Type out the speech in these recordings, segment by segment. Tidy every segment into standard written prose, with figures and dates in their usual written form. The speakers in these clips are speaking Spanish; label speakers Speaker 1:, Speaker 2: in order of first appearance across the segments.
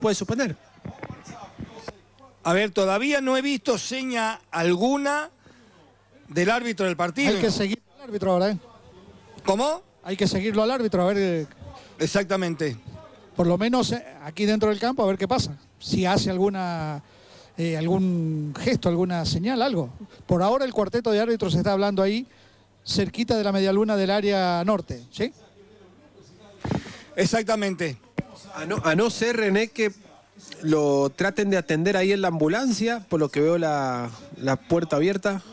Speaker 1: puede suspender.
Speaker 2: A ver, todavía no he visto seña alguna del árbitro del partido.
Speaker 3: Hay que seguir al árbitro ahora, ¿eh?
Speaker 2: ¿Cómo?
Speaker 3: Hay que seguirlo al árbitro, a ver,
Speaker 2: Exactamente.
Speaker 3: por lo menos aquí dentro del campo, a ver qué pasa. Si hace algún gesto, alguna señal, algo. Por ahora el cuarteto de árbitros está hablando ahí, cerquita de la medialuna del área norte, ¿sí?
Speaker 2: Exactamente.
Speaker 1: A no ser, René, que lo traten de atender ahí en la ambulancia, por lo que veo la puerta abierta.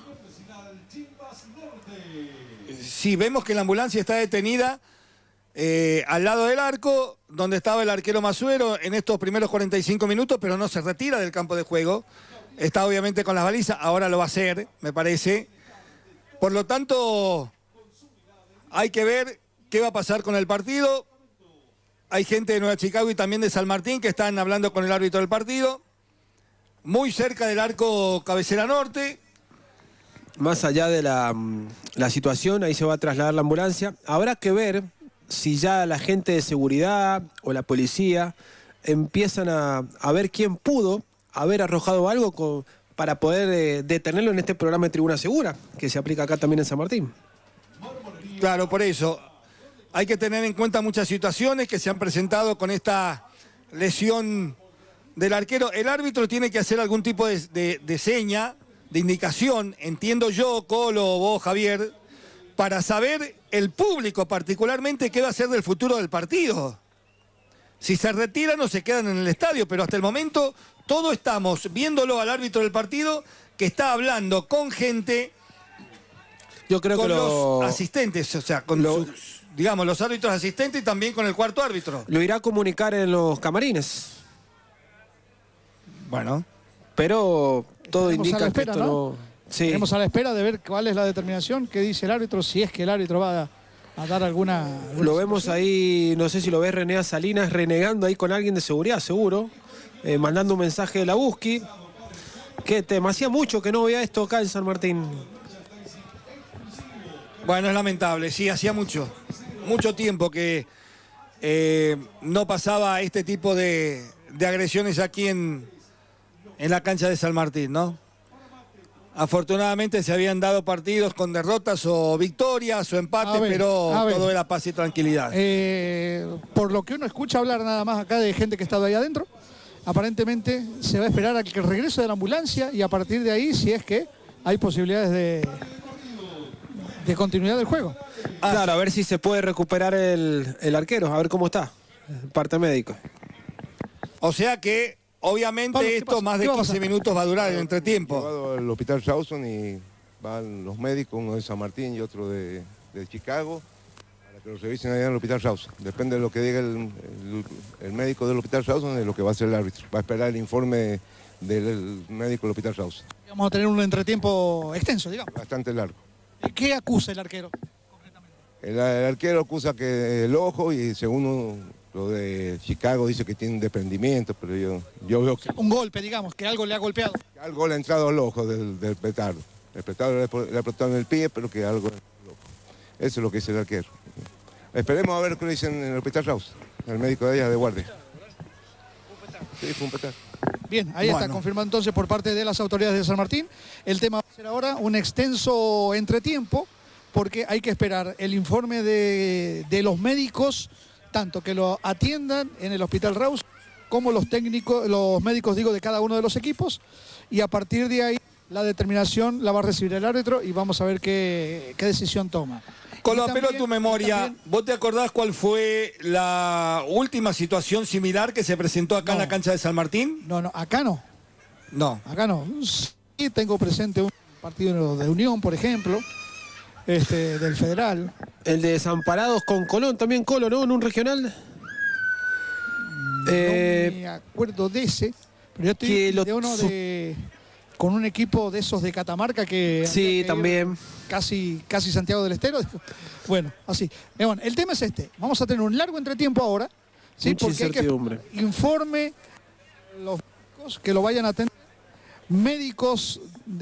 Speaker 2: Sí, vemos que la ambulancia está detenida al lado del arco, donde estaba el arquero Masuero en estos primeros 45 minutos, pero no se retira del campo de juego. Está obviamente con las balizas, ahora lo va a hacer, me parece. Por lo tanto, hay que ver qué va a pasar con el partido. Hay gente de Nueva Chicago y también de San Martín que están hablando con el árbitro del partido. Muy cerca del arco cabecera norte.
Speaker 1: Más allá de la situación, ahí se va a trasladar la ambulancia. Habrá que ver si ya la gente de seguridad o la policía empiezan a ver quién pudo haber arrojado algo para poder detenerlo en este programa de Tribuna Segura, que se aplica acá también en San Martín.
Speaker 2: Claro, por eso. Hay que tener en cuenta muchas situaciones que se han presentado con esta lesión del arquero. El árbitro tiene que hacer algún tipo de seña, de indicación, entiendo yo, Colo, vos, Javier, para saber el público particularmente qué va a ser del futuro del partido. Si se retiran o se quedan en el estadio, pero hasta el momento todos estamos viéndolo al árbitro del partido que está hablando con gente,
Speaker 1: yo creo
Speaker 2: con
Speaker 1: que
Speaker 2: los asistentes, o sea, con digamos, los árbitros asistentes y también con el cuarto árbitro.
Speaker 1: Lo irá a comunicar en los camarines.
Speaker 2: Bueno.
Speaker 1: Pero todo indica
Speaker 3: espera,
Speaker 1: que esto
Speaker 3: ¿no?
Speaker 1: Sí.
Speaker 3: Estaremos a la espera de ver cuál es la determinación que dice el árbitro, si es que el árbitro va a dar alguna
Speaker 1: Lo vemos ahí, no sé si lo ves, René a Salinas renegando ahí con alguien de seguridad, seguro. Mandando un mensaje de la Busqui. Qué tema, hacía mucho que no veía esto acá en San Martín.
Speaker 2: Bueno, es lamentable, sí, hacía mucho tiempo que no pasaba este tipo de agresiones aquí en la cancha de San Martín, ¿no? Afortunadamente se habían dado partidos con derrotas o victorias o empates, pero todo era paz y tranquilidad.
Speaker 3: Por lo que uno escucha hablar nada más acá de gente que ha estado ahí adentro, aparentemente se va a esperar a que el regreso de la ambulancia y a partir de ahí, si es que hay posibilidades de continuidad del juego.
Speaker 1: Claro, a ver si se puede recuperar el arquero, a ver cómo está, parte médico.
Speaker 2: O sea que obviamente
Speaker 3: Pablo,
Speaker 2: esto más de 15 minutos va a durar el entretiempo.
Speaker 4: Llevado al hospital Rawson y van los médicos, uno de San Martín y otro de Chicago, para que lo revisen allá en el hospital Rawson. Depende de lo que diga el médico del hospital Rawson, de lo que va a hacer el árbitro. Va a esperar el informe del médico del hospital Rawson.
Speaker 3: Vamos a tener un entretiempo extenso, digamos.
Speaker 4: Bastante largo.
Speaker 3: ¿Qué acusa el arquero?
Speaker 4: El arquero acusa que el ojo y según lo de Chicago dice que tiene un desprendimiento, pero yo veo que...
Speaker 3: Un golpe, digamos, que algo le ha golpeado.
Speaker 4: Que algo le ha entrado al ojo del petardo. El petardo le ha explotado en el pie, pero que algo le ha entrado al ojo. Eso es lo que dice el arquero. Esperemos a ver qué le dicen en el hospital Raus, el médico de allá de guardia. Sí, fue un petardo.
Speaker 3: Bien, ahí está confirmado entonces por parte de las autoridades de San Martín. El tema va a ser ahora un extenso entretiempo, porque hay que esperar el informe de los médicos, tanto que lo atiendan en el Hospital Raus, como los médicos de cada uno de los equipos, y a partir de ahí la determinación la va a recibir el árbitro y vamos a ver qué decisión toma.
Speaker 2: Colo, apelo a tu memoria, ¿vos te acordás cuál fue la última situación similar que se presentó acá en la cancha de San Martín?
Speaker 3: No, acá no.
Speaker 2: No.
Speaker 3: Acá no. Sí, tengo presente un partido de Unión, por ejemplo, del Federal.
Speaker 1: El de Desamparados con Colón, también Colo, ¿no? En un regional.
Speaker 3: No me acuerdo de ese, pero yo estoy con un equipo de esos de Catamarca que...
Speaker 1: Sí, también.
Speaker 3: Casi Santiago del Estero. Bueno, así. Bueno, el tema es este. Vamos a tener un largo entretiempo ahora, ¿sí? Porque hay que informe los médicos que lo vayan a atender, médicos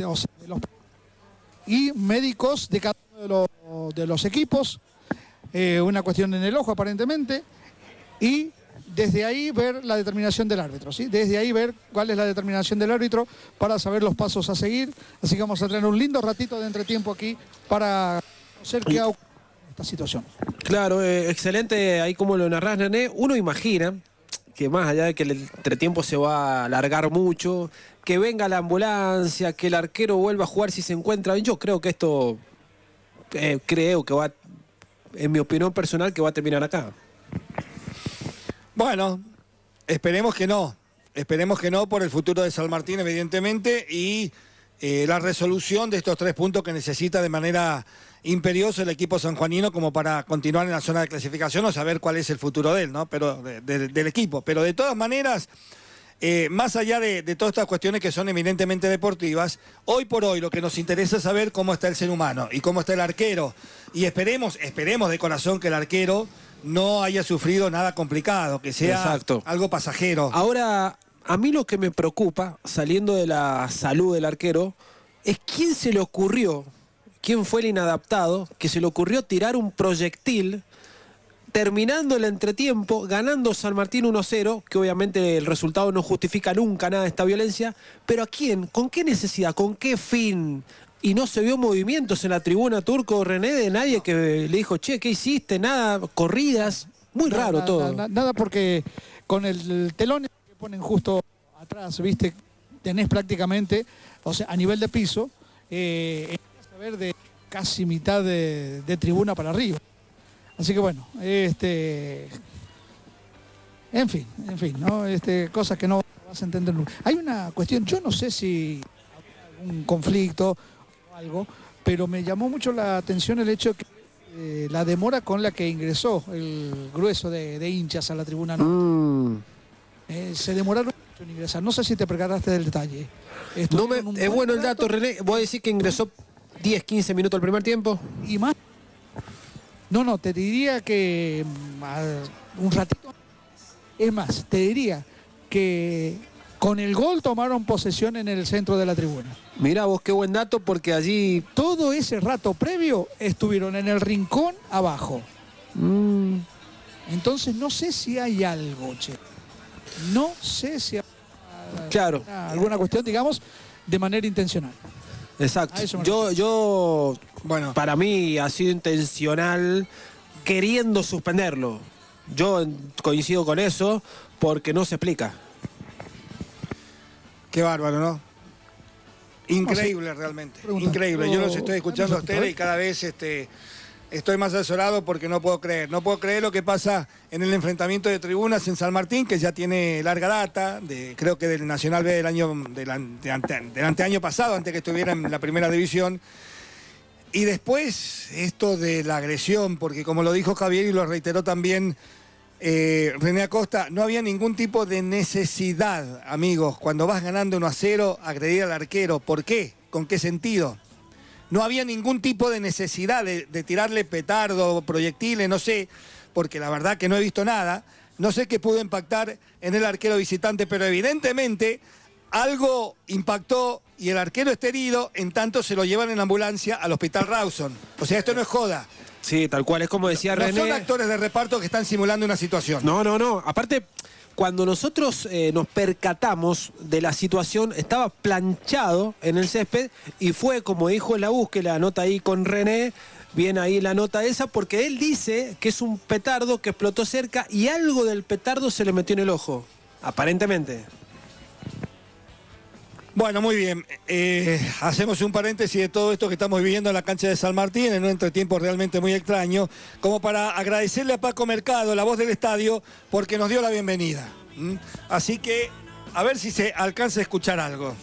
Speaker 3: y médicos de cada uno de los equipos, una cuestión en el ojo aparentemente, y desde ahí ver la determinación del árbitro, ¿sí? Desde ahí ver cuál es la determinación del árbitro para saber los pasos a seguir. Así que vamos a tener un lindo ratito de entretiempo aquí para conocer qué ha ocurrido en esta situación.
Speaker 1: Claro, excelente ahí como lo narrás, René. Uno imagina que más allá de que el entretiempo se va a alargar mucho, que venga la ambulancia, que el arquero vuelva a jugar si se encuentra bien. Yo creo que esto, creo que va, en mi opinión personal, que va a terminar acá.
Speaker 2: Bueno, esperemos que no. Esperemos que no por el futuro de San Martín, evidentemente, y la resolución de estos 3 puntos que necesita de manera imperiosa el equipo sanjuanino como para continuar en la zona de clasificación o saber cuál es el futuro de él, ¿no? Pero del equipo. Pero de todas maneras, más allá de todas estas cuestiones que son eminentemente deportivas, hoy por hoy lo que nos interesa es saber cómo está el ser humano y cómo está el arquero. Y esperemos de corazón que el arquero no haya sufrido nada complicado, que sea
Speaker 1: Exacto.
Speaker 2: algo pasajero.
Speaker 1: Ahora, a mí lo que me preocupa, saliendo de la salud del arquero, es quién se le ocurrió, quién fue el inadaptado, que se le ocurrió tirar un proyectil terminando el entretiempo, ganando San Martín 1-0, que obviamente el resultado no justifica nunca nada de esta violencia, pero ¿a quién? ¿Con qué necesidad? ¿Con qué fin? Y no se vio movimientos en la tribuna turco, René, de nadie que le dijo, che, ¿qué hiciste? Nada, corridas, muy raro todo.
Speaker 3: Nada, porque con el telón que ponen justo atrás, viste, tenés prácticamente, o sea, a nivel de piso, a ver de casi mitad de tribuna para arriba. Así que bueno, en fin, ¿no? Cosas que no vas a entender nunca. Hay una cuestión, yo no sé si habrá algún conflicto o algo, pero me llamó mucho la atención el hecho que la demora con la que ingresó el grueso de hinchas a la tribuna norte. Se demoraron mucho en ingresar. No sé si te percataste del detalle.
Speaker 1: Es bueno el dato, René. ¿Vos decís que ingresó 10, 15 minutos el primer tiempo?
Speaker 3: Y más. No, te diría que un ratito. Es más, te diría que con el gol tomaron posesión en el centro de la tribuna.
Speaker 1: Mirá vos, qué buen dato, porque allí
Speaker 3: todo ese rato previo estuvieron en el rincón abajo. Entonces no sé si hay algo, che. No sé si hay
Speaker 1: claro,
Speaker 3: alguna cuestión, digamos, de manera intencional.
Speaker 1: Exacto. Yo,
Speaker 2: bueno,
Speaker 1: para mí ha sido intencional queriendo suspenderlo. Yo coincido con eso porque no se explica.
Speaker 2: Qué bárbaro, ¿no? Increíble realmente, increíble. Yo los estoy escuchando a ustedes y cada vez estoy más asesorado porque no puedo creer. No puedo creer lo que pasa en el enfrentamiento de tribunas en San Martín, que ya tiene larga data, creo que del Nacional B del anteaño pasado, antes que estuviera en la primera división. Y después esto de la agresión, porque como lo dijo Javier y lo reiteró también René Acosta, no había ningún tipo de necesidad, amigos, cuando vas ganando 1-0, agredir al arquero. ¿Por qué? ¿Con qué sentido? No había ningún tipo de necesidad de tirarle petardo, proyectiles, no sé, porque la verdad que no he visto nada. No sé qué pudo impactar en el arquero visitante, pero evidentemente algo impactó y el arquero está herido, en tanto se lo llevan en ambulancia al Hospital Rawson. O sea, esto no es joda.
Speaker 1: Sí, tal cual, es como decía René.
Speaker 2: No son actores de reparto que están simulando una situación.
Speaker 1: No. Aparte, cuando nosotros nos percatamos de la situación, estaba planchado en el césped y fue, como dijo en la búsqueda, la nota ahí con René, viene ahí la nota esa, porque él dice que es un petardo que explotó cerca y algo del petardo se le metió en el ojo, aparentemente.
Speaker 2: Bueno, muy bien. Hacemos un paréntesis de todo esto que estamos viviendo en la cancha de San Martín, en un entretiempo realmente muy extraño, como para agradecerle a Paco Mercado, la voz del estadio, porque nos dio la bienvenida. Así que, a ver si se alcanza a escuchar algo.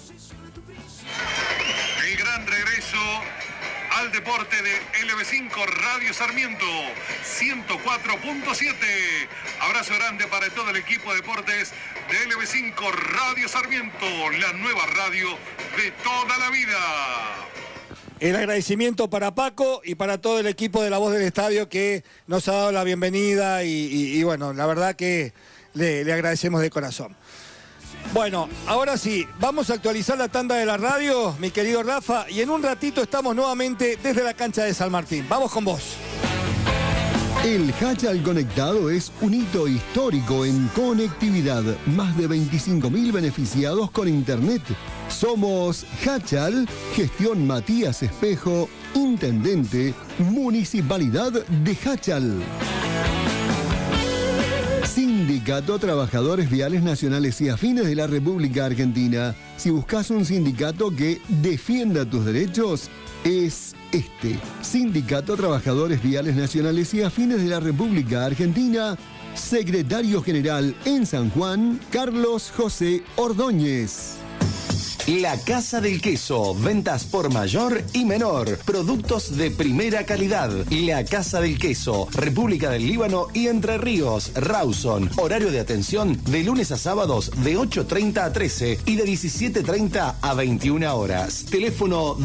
Speaker 5: El gran regreso al deporte de LB5 Radio Sarmiento 104.7. Abrazo grande para todo el equipo de deportes de LB5 Radio Sarmiento, la nueva radio de toda la vida.
Speaker 2: El agradecimiento para Paco y para todo el equipo de La Voz del Estadio que nos ha dado la bienvenida y bueno, la verdad que le agradecemos de corazón. Bueno, ahora sí, vamos a actualizar la tanda de la radio, mi querido Rafa, y en un ratito estamos nuevamente desde la cancha de San Martín. Vamos con vos.
Speaker 6: El Hachal Conectado es un hito histórico en conectividad. Más de 25.000 beneficiados con internet. Somos Hachal, gestión Matías Espejo, intendente, Municipalidad de Hachal. Sindicato Trabajadores Viales Nacionales y Afines de la República Argentina. Si buscas un sindicato que defienda tus derechos, es este. Sindicato Trabajadores Viales Nacionales y Afines de la República Argentina. Secretario General en San Juan, Carlos José Ordóñez.
Speaker 7: La Casa del Queso, ventas por mayor y menor, productos de primera calidad. La Casa del Queso, República del Líbano y Entre Ríos, Rawson. Horario de atención de lunes a sábados de 8:30 a 13 y de 17:30 a 21 horas. Teléfono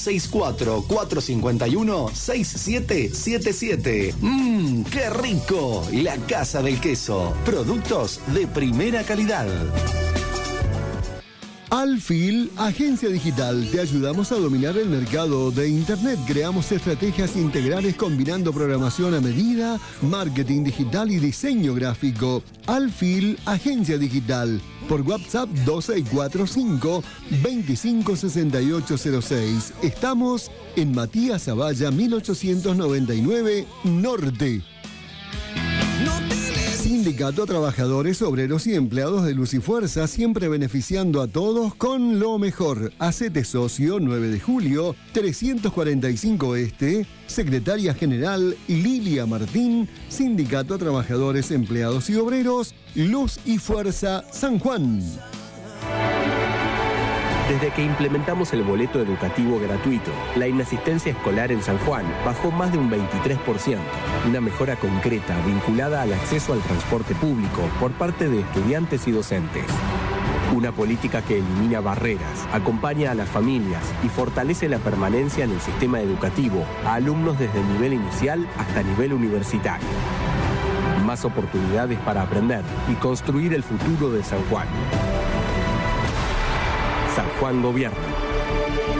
Speaker 7: 264-451-6777. ¡Qué rico! La Casa del Queso, productos de primera calidad.
Speaker 6: Alfil, agencia digital. Te ayudamos a dominar el mercado de Internet. Creamos estrategias integrales combinando programación a medida, marketing digital y diseño gráfico. Alfil, agencia digital. Por WhatsApp 2645-256806. Estamos en Matías Zavalla 1899 Norte. Sindicato Trabajadores, Obreros y Empleados de Luz y Fuerza, siempre beneficiando a todos con lo mejor. Hacete socio, 9 de julio, 345 Este, Secretaria General Lilia Martín, Sindicato Trabajadores, Empleados y Obreros, Luz y Fuerza, San Juan.
Speaker 8: Desde que implementamos el boleto educativo gratuito, la inasistencia escolar en San Juan bajó más de un 23%. Una mejora concreta vinculada al acceso al transporte público por parte de estudiantes y docentes. Una política que elimina barreras, acompaña a las familias y fortalece la permanencia en el sistema educativo a alumnos desde el nivel inicial hasta nivel universitario. Más oportunidades para aprender y construir el futuro de San Juan. San Juan Gobierno.